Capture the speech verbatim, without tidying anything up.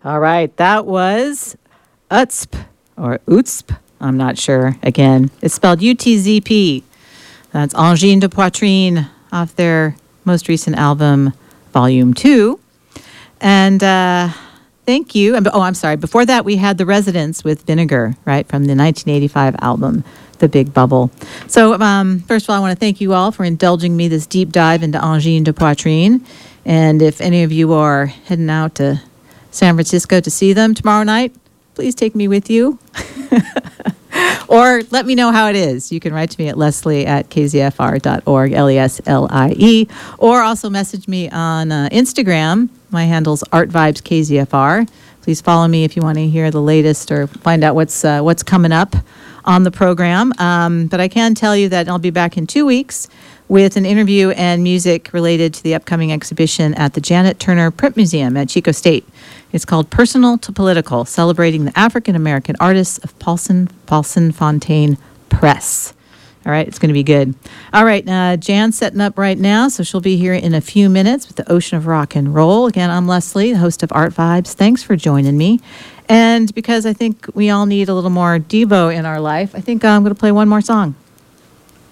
All right, that was U T S P, or U T S P, I'm not sure. Again, it's spelled U T Z P. That's Angine de Poitrine off their most recent album, Volume two. And uh, thank you. Oh, I'm sorry. Before that, we had The Residents with Vinegar, right, from the nineteen eighty-five album, The Big Bubble. So um, first of all, I want to thank you all for indulging me this deep dive into Angine de Poitrine. And if any of you are heading out to San Francisco to see them tomorrow night, please take me with you. Or let me know how it is. You can write to me at Leslie at k z f r dot org, L E S L I E, or also message me on uh, Instagram. My handle's Art Vibes K Z F R. Please follow me if you want to hear the latest or find out what's uh, what's coming up on the program. Um, but I can tell you that I'll be back in two weeks with an interview and music related to the upcoming exhibition at the Janet Turner Print Museum at Chico State. It's called Personal to Political, celebrating the African-American artists of Paulson, Paulson Fontaine Press. All right, it's going to be good. All right, uh, Jan's setting up right now, so she'll be here in a few minutes with the Ocean of Rock and Roll. Again, I'm Leslie, the host of Art Vibes. Thanks for joining me. And because I think we all need a little more Devo in our life, I think uh, I'm going to play one more song.